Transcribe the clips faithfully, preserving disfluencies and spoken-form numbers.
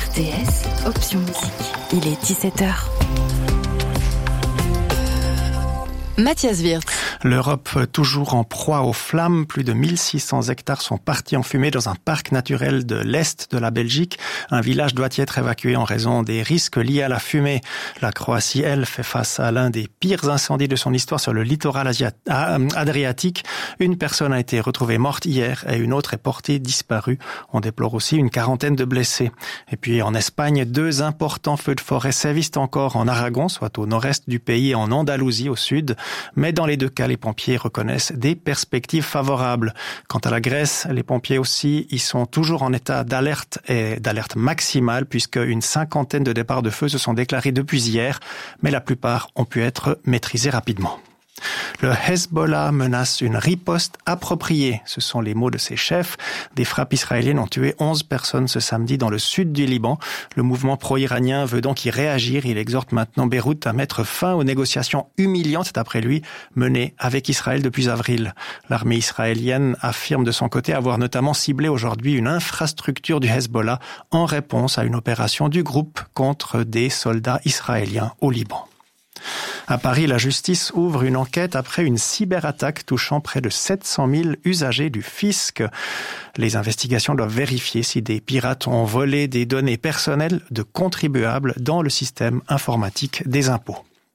R T S, option musique. Il est dix-sept heures. Mathias Wirtz. L'Europe toujours en proie aux flammes. Plus de mille six cents hectares sont partis en fumée dans un parc naturel de l'Est de la Belgique. Un village doit y être évacué en raison des risques liés à la fumée. La Croatie, elle, fait face à l'un des pires incendies de son histoire sur le littoral asiat- adriatique. Une personne a été retrouvée morte hier et une autre est portée disparue. On déplore aussi une quarantaine de blessés. Et puis en Espagne, deux importants feux de forêt sévissent encore en Aragon, soit au nord-est du pays, et en Andalousie au sud. Mais dans les deux cas, les pompiers reconnaissent des perspectives favorables. Quant à la Grèce, les pompiers aussi, ils sont toujours en état d'alerte et d'alerte maximale puisque une cinquantaine de départs de feu se sont déclarés depuis hier, mais la plupart ont pu être maîtrisés rapidement. Le Hezbollah menace une riposte appropriée. Ce sont les mots de ses chefs. Des frappes israéliennes ont tué onze personnes ce samedi dans le sud du Liban. Le mouvement pro-iranien veut donc y réagir. Il exhorte maintenant Beyrouth à mettre fin aux négociations humiliantes, d'après lui, menées avec Israël depuis avril. L'armée israélienne affirme de son côté avoir notamment ciblé aujourd'hui une infrastructure du Hezbollah en réponse à une opération du groupe contre des soldats israéliens au Liban. À Paris, la justice ouvre une enquête après une cyberattaque touchant près de sept cent mille usagers du fisc. Les investigations doivent vérifier si des pirates ont volé des données personnelles de contribuables dans le système informatique des impôts.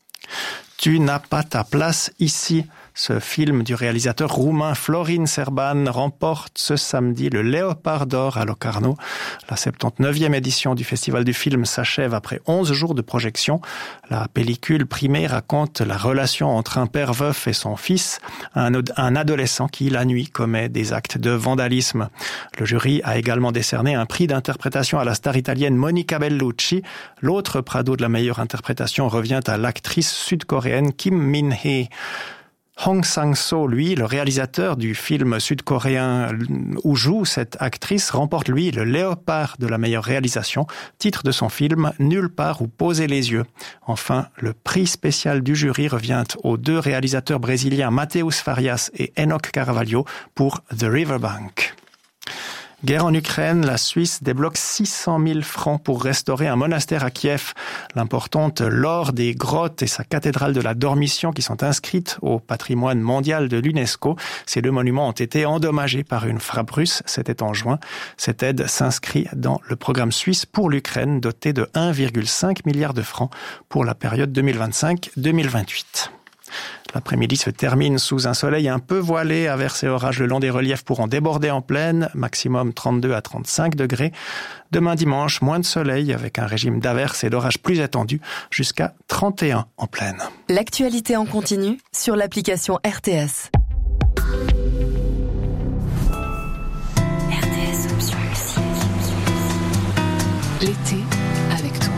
Tu n'as pas ta place ici. Ce film du réalisateur roumain Florin Serban remporte ce samedi le Léopard d'or à Locarno. La soixante-dix-neuvième édition du Festival du film s'achève après onze jours de projection. La pellicule primée raconte la relation entre un père veuf et son fils, un, un adolescent qui, la nuit, commet des actes de vandalisme. Le jury a également décerné un prix d'interprétation à la star italienne Monica Bellucci. L'autre Prado de la meilleure interprétation revient à l'actrice sud-coréenne Kim Min-hee. Hong Sang-soo, lui, le réalisateur du film sud-coréen où joue cette actrice, remporte, lui, le Léopard de la meilleure réalisation, titre de son film « Nulle part où poser les yeux ». Enfin, le prix spécial du jury revient aux deux réalisateurs brésiliens Mateus Farias et Enoch Carvalho pour The Riverbank. Guerre en Ukraine, la Suisse débloque six cent mille francs pour restaurer un monastère à Kiev. L'importante Laure des Grottes et sa cathédrale de la Dormition qui sont inscrites au patrimoine mondial de l'UNESCO. Ces deux monuments ont été endommagés par une frappe russe, c'était en juin. Cette aide s'inscrit dans le programme suisse pour l'Ukraine doté de un virgule cinq milliard de francs pour la période deux mille vingt-cinq deux mille vingt-huit. L'après-midi se termine sous un soleil un peu voilé. Averses et orages le long des reliefs pourront déborder en plaine, maximum trente-deux à trente-cinq degrés. Demain dimanche, moins de soleil avec un régime d'averses et d'orages plus étendu, jusqu'à trente et un en plaine. L'actualité en continu sur l'application R T S. R T S option musique. L'été avec toi.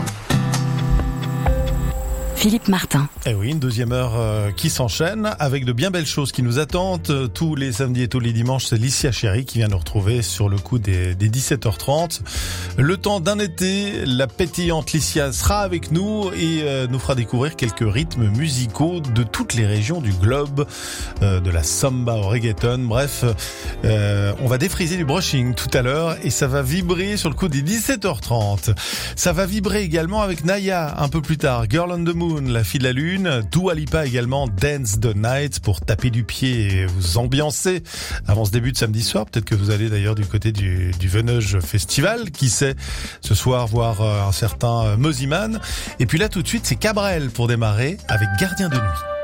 Philippe Martin. Eh oui, une deuxième heure euh, qui s'enchaîne avec de bien belles choses qui nous attendent. Euh, tous les samedis et tous les dimanches, c'est Licia Chéry qui vient nous retrouver sur le coup des, des dix-sept heures trente. Le temps d'un été, la pétillante Licia sera avec nous et euh, nous fera découvrir quelques rythmes musicaux de toutes les régions du globe, euh, de la samba au reggaeton. Bref, euh, on va défriser du brushing tout à l'heure et ça va vibrer sur le coup des dix-sept heures trente. Ça va vibrer également avec Naya un peu plus tard, Girl on the Moon, la fille de la lune. Dua Lipa également, Dance the Night, pour taper du pied et vous ambiancer avant ce début de samedi soir. Peut-être que vous allez d'ailleurs du côté du, du Veneuge Festival, qui sait, ce soir voir un certain Moziman. Et puis là tout de suite c'est Cabrel pour démarrer avec Gardien de nuit.